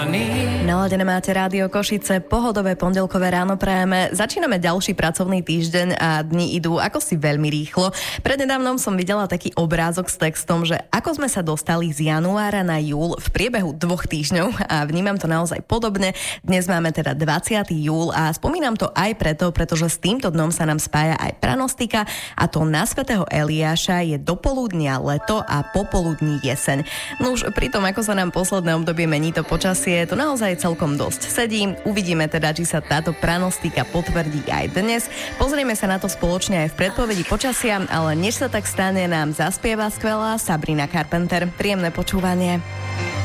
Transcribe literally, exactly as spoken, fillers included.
Naladené máte Rádio Košice, pohodové pondelkové ráno prajeme. Začíname ďalší pracovný týždeň a dni idú ako si veľmi rýchlo. Prednedávnom som videla taký obrázok s textom, že ako sme sa dostali z januára na júl v priebehu dvoch týždňov a vnímam to naozaj podobne. Dnes máme teda dvadsiateho júla a spomínam to aj preto, pretože s týmto dnom sa nám spája aj pranostika a to na svätého Eliáša je dopoludnia leto a popoludní jeseň. No už pri tom, ako sa nám posledné obdobie mení to počasie, to naozaj celkom dosť sedí. Uvidíme teda, či sa táto pranostika potvrdí aj dnes. Pozrieme sa na to spoločne aj v predpovedi počasia, ale než sa tak stane, nám zaspieva skvelá Sabrina Carpenter. Príjemné počúvanie.